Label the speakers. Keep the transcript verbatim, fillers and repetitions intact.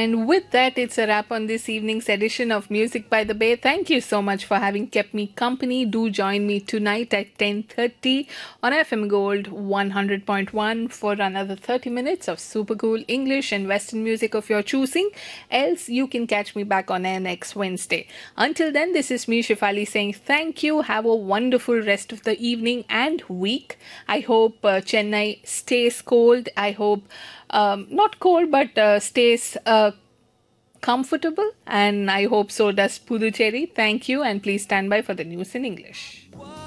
Speaker 1: And with that, it's a wrap on this evening's edition of Music by the Bay. Thank you so much for having kept me company. Do join me tonight at ten thirty on F M Gold one hundred point one for another thirty minutes of super cool English and Western music of your choosing. Else, you can catch me back on air next Wednesday. Until then, this is me, Shifali, saying thank you. Have a wonderful rest of the evening and week. I hope uh, Chennai stays cold. I hope um, not cold, but uh, stays uh, comfortable. And I hope so does Puducherry. Thank you, and please stand by for the news in English.